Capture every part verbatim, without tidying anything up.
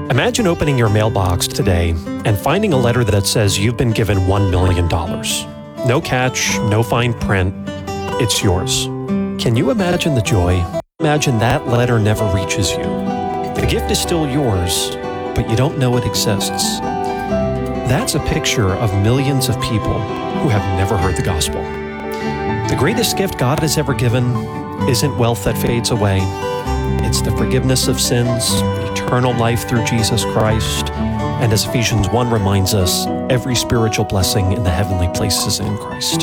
Imagine opening your mailbox today and finding a letter that says you've been given one million dollars. No catch, no fine print. It's yours. Can you imagine the joy? Imagine that letter never reaches you. The gift is still yours, but you don't know it exists. That's a picture of millions of people who have never heard the gospel. The greatest gift God has ever given isn't wealth that fades away. It's the forgiveness of sins, eternal life through Jesus Christ, and as Ephesians one reminds us, every spiritual blessing in the heavenly places in Christ.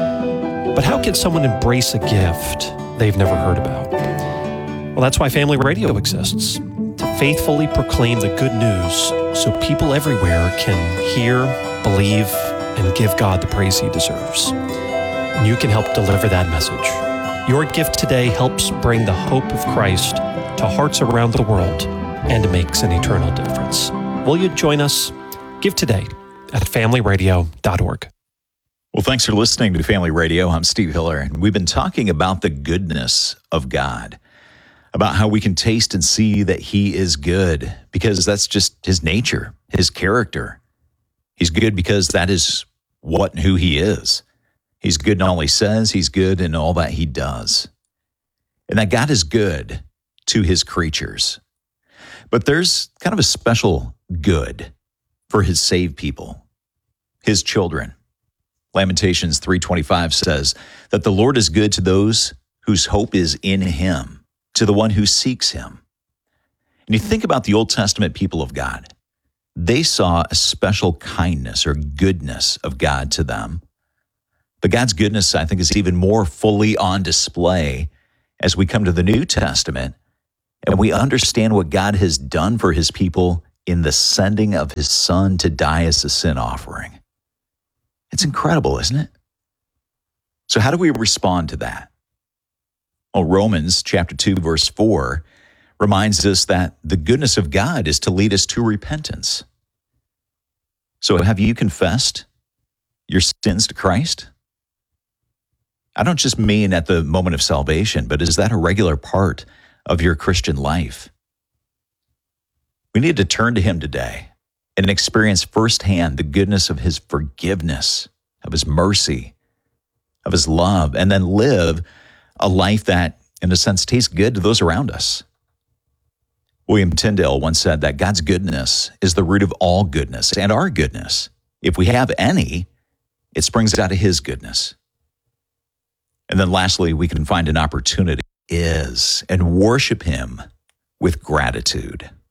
But how can someone embrace a gift they've never heard about? Well, that's why Family Radio exists, to faithfully proclaim the good news so people everywhere can hear, believe, and give God the praise He deserves. And you can help deliver that message. Your gift today helps bring the hope of Christ to hearts around the world and makes an eternal difference. Will you join us? Give today at family radio dot org. Well, thanks for listening to Family Radio. I'm Steve Hiller, and we've been talking about the goodness of God, about how we can taste and see that He is good, because that's just His nature, His character. He's good because that is what and who He is. He's good in all He says, He's good in all that He does. And that God is good to His creatures. But there's kind of a special good for His saved people, His children. Lamentations three twenty-five says that the Lord is good to those whose hope is in Him, to the one who seeks Him. And you think about the Old Testament people of God. They saw a special kindness or goodness of God to them. But God's goodness, I think, is even more fully on display as we come to the New Testament and we understand what God has done for His people in the sending of His Son to die as a sin offering. It's incredible, isn't it? So how do we respond to that? Well, Romans chapter two, verse four reminds us that the goodness of God is to lead us to repentance. So have you confessed your sins to Christ? I don't just mean at the moment of salvation, but is that a regular part of your Christian life? We need to turn to Him today and experience firsthand the goodness of His forgiveness, of His mercy, of His love, and then live a life that, in a sense, tastes good to those around us. William Tyndale once said that God's goodness is the root of all goodness, and our goodness, if we have any, it springs out of His goodness. And then lastly, we can find an opportunity is and worship Him with gratitude.